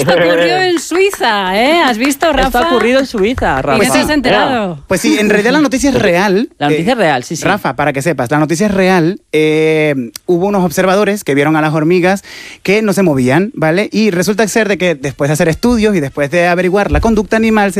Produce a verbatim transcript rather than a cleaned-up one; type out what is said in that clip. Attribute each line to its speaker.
Speaker 1: esto ocurrió en Suiza, ¿eh? ¿Has visto, Rafa?
Speaker 2: Esto ha ocurrido en Suiza, Rafa.
Speaker 1: ¿Y no te has enterado?
Speaker 3: Pues sí, en realidad la noticia es real.
Speaker 2: La noticia
Speaker 3: Eh,
Speaker 2: es real, sí, sí.
Speaker 3: Rafa, para que sepas, la noticia es real. Eh, hubo unos observadores que vieron a las hormigas que no se movían, ¿vale? Y resulta ser de que después de hacer estudios y después de averiguar la conducta animal, se